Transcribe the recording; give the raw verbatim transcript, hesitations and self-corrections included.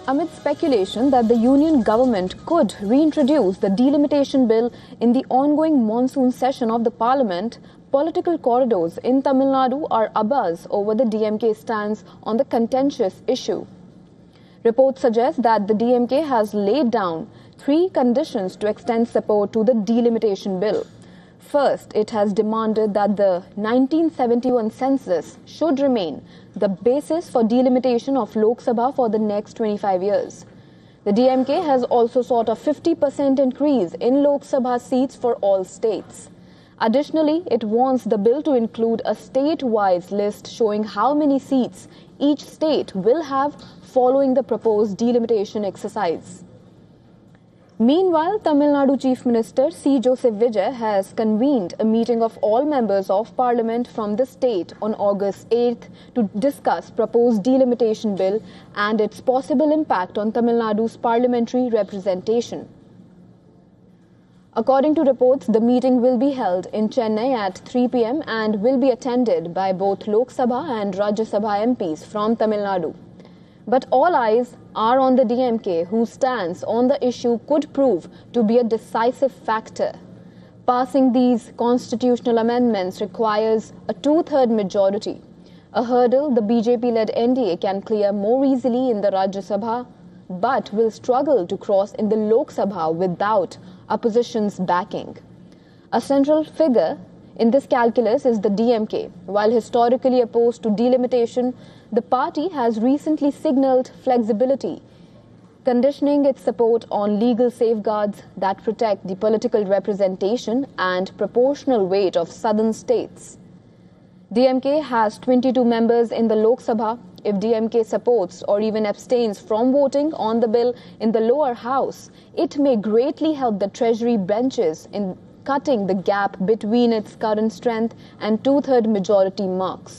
Amid speculation that the union government could reintroduce the delimitation bill in the ongoing monsoon session of the parliament, political corridors in Tamil Nadu are abuzz over the D M K stance on the contentious issue. Reports suggest that the D M K has laid down three conditions to extend support to the delimitation bill. First, it has demanded that the nineteen seventy-one census should remain the basis for delimitation of Lok Sabha for the next twenty-five years. The D M K has also sought a fifty percent increase in Lok Sabha seats for all states. Additionally, it wants the bill to include a state-wise list showing how many seats each state will have following the proposed delimitation exercise. Meanwhile, Tamil Nadu Chief Minister C. Joseph Vijay has convened a meeting of all members of Parliament from the state on August eighth to discuss proposed delimitation bill and its possible impact on Tamil Nadu's parliamentary representation. According to reports, the meeting will be held in Chennai at three p m and will be attended by both Lok Sabha and Rajya Sabha M Ps from Tamil Nadu. But all eyes are on the D M K, whose stance on the issue could prove to be a decisive factor. Passing these constitutional amendments requires a two-third majority, a hurdle the B J P-led N D A can clear more easily in the Rajya Sabha, but will struggle to cross in the Lok Sabha without opposition's backing. A central figure in this calculus is the D M K. While historically opposed to delimitation, the party has recently signalled flexibility, conditioning its support on legal safeguards that protect the political representation and proportional weight of southern states. D M K has twenty-two members in the Lok Sabha. If D M K supports or even abstains from voting on the bill in the lower house, it may greatly help the Treasury benches in cutting the gap between its current strength and two-third majority marks.